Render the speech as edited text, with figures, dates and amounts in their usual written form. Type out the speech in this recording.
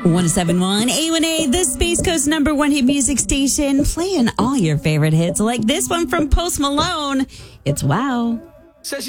1071 A1A, the Space Coast number one hit music station, playing all your favorite hits like this one from Post Malone. It's Wow.